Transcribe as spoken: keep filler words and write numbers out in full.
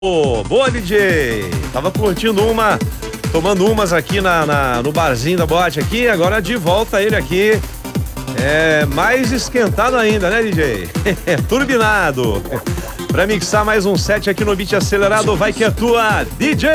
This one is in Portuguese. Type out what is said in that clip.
Ô, boa, D J. Tava curtindo uma, tomando umas aqui na, na, no barzinho da boate aqui, agora de volta ele aqui. É mais esquentado ainda, né, D J? Turbinado. Pra mixar mais um set aqui no beat acelerado, vai que é tua, D J.